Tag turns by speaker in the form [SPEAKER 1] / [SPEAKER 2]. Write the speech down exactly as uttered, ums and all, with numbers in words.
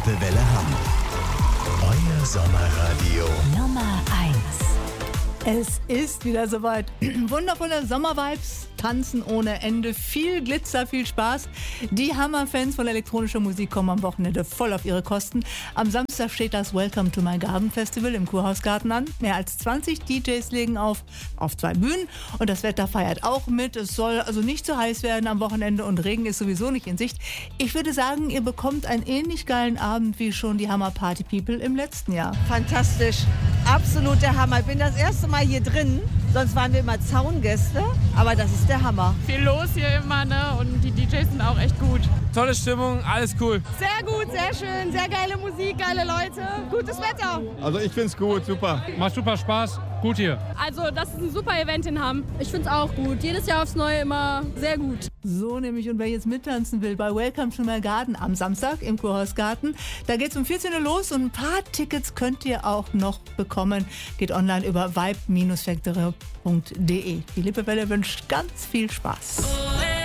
[SPEAKER 1] Lippewelle Hamm. Euer Sommerradio
[SPEAKER 2] Nummer eins.
[SPEAKER 3] Es ist wieder soweit. Wundervolle Sommervibes, Tanzen ohne Ende, viel Glitzer, viel Spaß. Die Hammer-Fans von elektronischer Musik kommen am Wochenende voll auf ihre Kosten. Am Samstag steht das Welcome to My Garden Festival im Kurhausgarten an. Mehr als zwanzig D Js legen auf, auf zwei Bühnen und das Wetter feiert auch mit. Es soll also nicht zu heiß werden am Wochenende und Regen ist sowieso nicht in Sicht. Ich würde sagen, ihr bekommt einen ähnlich geilen Abend wie schon die Hammer Party People im letzten Jahr.
[SPEAKER 4] Fantastisch, absolut der Hammer. Ich bin das erste Mal hier drin, sonst waren wir immer Zaungäste, aber das ist der Hammer.
[SPEAKER 5] Viel los hier immer, ne? Und die D Js sind auch echt gut.
[SPEAKER 6] Tolle Stimmung, alles cool.
[SPEAKER 5] Sehr gut, sehr schön, sehr geile Musik, geile Leute, gutes Wetter.
[SPEAKER 6] Also ich find's gut, super. Macht super Spaß, gut hier.
[SPEAKER 5] Also das ist ein super Event in Hamm. Ich find's auch gut, jedes Jahr aufs Neue immer sehr gut.
[SPEAKER 3] So nämlich, und wer jetzt mittanzen will bei Welcome to My Garden am Samstag im Kurhausgarten, da geht's um vierzehn Uhr los und ein paar Tickets könnt ihr auch noch bekommen. Geht online über vibe Bindestrich factory Punkt de. Die Lippewelle wünscht ganz viel Spaß.